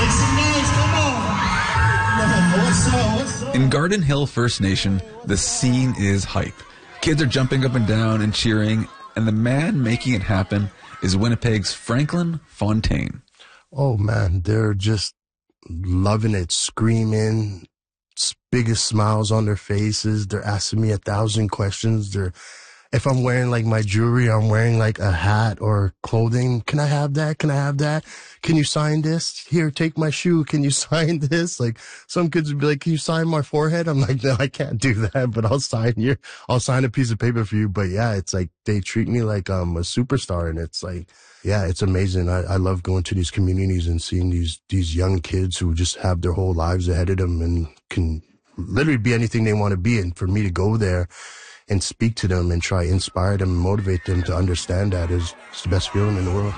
some noise, come on. What's up? In Garden Hill First Nation, the scene is hype. Kids are jumping up and down and cheering, and the man making it happen is Winnipeg's Franklin Fontaine. Oh, man, they're just loving it, screaming, biggest smiles on their faces. They're asking me 1,000 questions. If I'm wearing like my jewelry, I'm wearing like a hat or clothing. Can I have that? Can I have that? Can you sign this? Here, take my shoe. Can you sign this? Like some kids would be like, can you sign my forehead? I'm like, no, I can't do that, but I'll sign a piece of paper for you. But yeah, it's like they treat me like I'm a superstar, and it's like, yeah, it's amazing. I love going to these communities and seeing these young kids who just have their whole lives ahead of them and can literally be anything they want to be. And for me to go there and speak to them and try inspire them and motivate them to understand that is the best feeling in the world.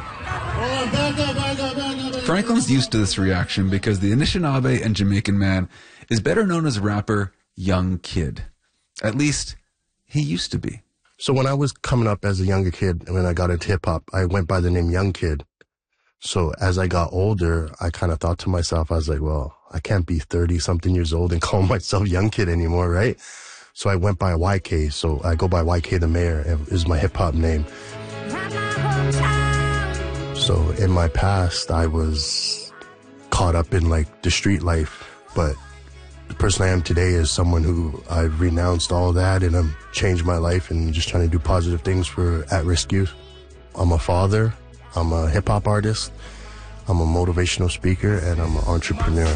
Franklin's used to this reaction because the Anishinaabe and Jamaican man is better known as rapper Young Kid. At least, he used to be. So when I was coming up as a younger kid, and when I got into hip-hop, I went by the name Young Kid. So as I got older, I kind of thought to myself, I was like, well, I can't be 30-something years old and call myself Young Kid anymore, right? So I went by YK, so I go by YK the Mayor, is my hip-hop name. So in my past, I was caught up in like the street life, but the person I am today is someone who I've renounced all that and I've changed my life and just trying to do positive things for at-risk youth. I'm a father, I'm a hip-hop artist, I'm a motivational speaker, and I'm an entrepreneur.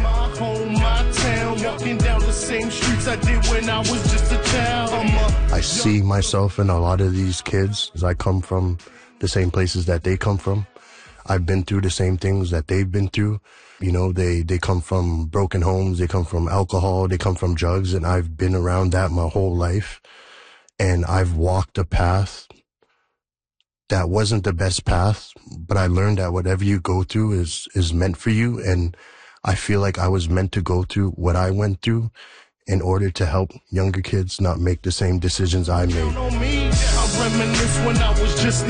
I see myself in a lot of these kids, as I come from the same places that they come from. I've been through the same things that they've been through. You know, they come from broken homes, they come from alcohol, they come from drugs, and I've been around that my whole life. And I've walked a path that wasn't the best path, but I learned that whatever you go through is meant for you. And I feel like I was meant to go through what I went through in order to help younger kids not make the same decisions I made.